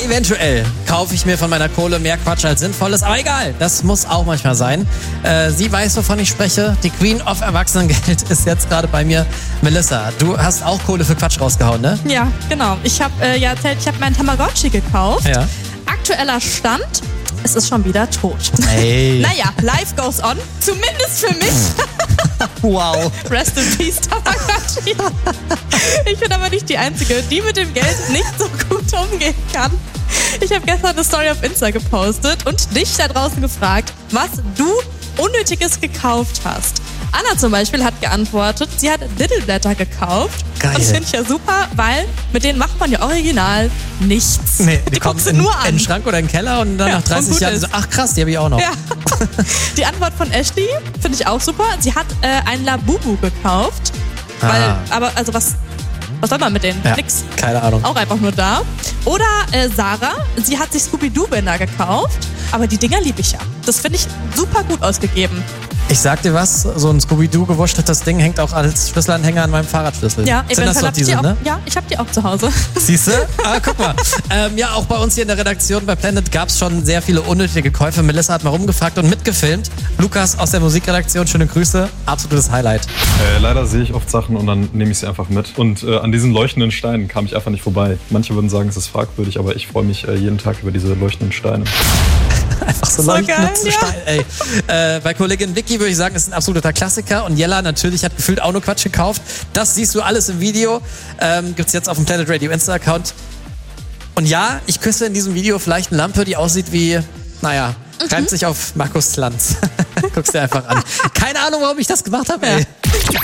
eventuell kaufe ich mir von meiner Kohle mehr Quatsch als Sinnvolles, aber egal, das muss auch manchmal sein. Sie weiß, wovon ich spreche. Die Queen of Erwachsenengeld ist jetzt gerade bei mir. Melissa, du hast auch Kohle für Quatsch rausgehauen, ne? Ja, genau. Ich habe erzählt, ich habe meinen Tamagotchi gekauft. Ja. Aktueller Stand, es ist schon wieder tot. Hey. Naja, life goes on. Zumindest für mich. Wow. Rest in peace, Tamagotchi. Ich bin aber nicht die Einzige, die mit dem Geld nicht so gut umgehen kann. Ich habe gestern eine Story auf Insta gepostet und dich da draußen gefragt, was du Unnötiges gekauft hast. Anna zum Beispiel hat geantwortet, sie hat Diddleblätter gekauft. Geil. Und das finde ich ja super, weil mit denen macht man ja original nichts. Nee, die guckst kommen du nur in an. den Schrank oder in den Keller und dann Ja, nach 30 und Jahren gut so, ist. ach krass, die habe ich auch noch. Ja. Die Antwort von Ashley finde ich auch super. Sie hat ein Labubu gekauft. Weil, aber also was soll man mit denen? Ja, Nix. keine Ahnung. Auch einfach nur da. Oder Sarah, sie hat sich Scooby-Doo-Bänder gekauft. Aber die Dinger liebe ich ja. Das finde ich super gut ausgegeben. Ich sag dir was, so ein Scooby-Doo gewurschteltes Ding hängt auch als Schlüsselanhänger an meinem Fahrradschlüssel. Ja, Sind das doch hab ich die diese, auch, ne? ja, ich habe die auch zu Hause. Siehst du? Ah, guck mal. Ja, auch bei uns hier in der Redaktion bei Planet gab es schon sehr viele unnötige Käufe. Melissa hat mal rumgefragt und mitgefilmt. Lukas aus der Musikredaktion, schöne Grüße. Absolutes Highlight. Leider sehe ich oft Sachen und dann nehme ich sie einfach mit. Und an diesen leuchtenden Steinen kam ich einfach nicht vorbei. Manche würden sagen, es ist fragwürdig, aber ich freue mich jeden Tag über diese leuchtenden Steine. Einfach so geil, leuchtend ja. steil, ey. Bei Kollegin Vicky würde ich sagen, ist ein absoluter Klassiker. Und Jella natürlich hat gefühlt auch nur Quatsch gekauft. Das siehst du alles im Video. Gibt's jetzt auf dem Planet Radio Insta-Account. Und ja, ich küsse in diesem Video vielleicht eine Lampe, die aussieht wie, naja, reimt sich auf Markus Lanz. Guck's dir einfach an. Keine Ahnung, warum ich das gemacht habe, ey.